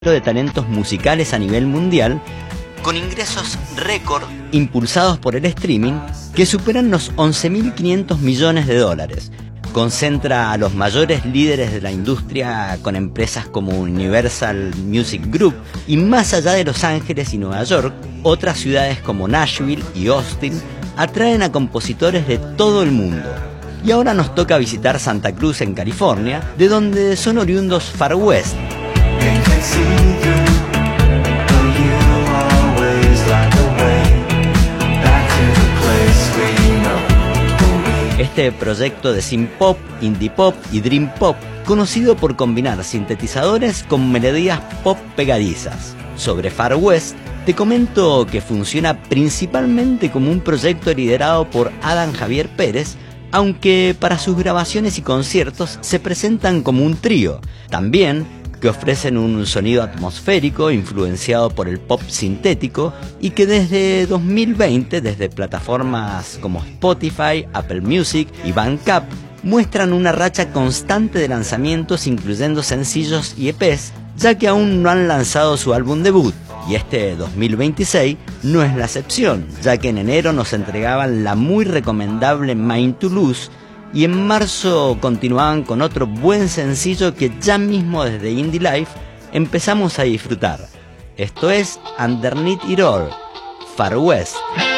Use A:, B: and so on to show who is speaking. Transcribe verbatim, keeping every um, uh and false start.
A: de talentos musicales a nivel mundial, con ingresos récord impulsados por el streaming que superan los once mil quinientos millones de dólares. Concentra a los mayores líderes de la industria con empresas como Universal Music Group, y más allá de Los Ángeles y Nueva York, otras ciudades como Nashville y Austin atraen a compositores de todo el mundo. Y ahora nos toca visitar Santa Cruz en California, de donde son oriundos Far West. Este proyecto de synth pop, indie pop y dream pop, conocido por combinar sintetizadores con melodías pop pegadizas. Sobre Far West, te comento que funciona principalmente como un proyecto liderado por Adam Javier Pérez, aunque para sus grabaciones y conciertos se presentan como un trío. También que ofrecen un sonido atmosférico influenciado por el pop sintético, y que desde dos mil veinte, desde plataformas como Spotify, Apple Music y Bandcamp, muestran una racha constante de lanzamientos, incluyendo sencillos y E Pes, ya que aún no han lanzado su álbum debut. Y este dos mil veintiséis no es la excepción, ya que en enero nos entregaban la muy recomendable Mind to Lose, y en marzo continuaban con otro buen sencillo que ya mismo desde Indie Life empezamos a disfrutar. Esto es Underneath It All, Far West.